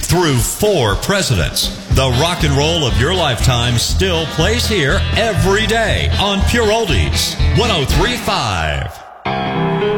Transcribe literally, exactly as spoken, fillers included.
through four presidents. The rock and roll of your lifetime still plays here every day on Pure Oldies one oh three point five.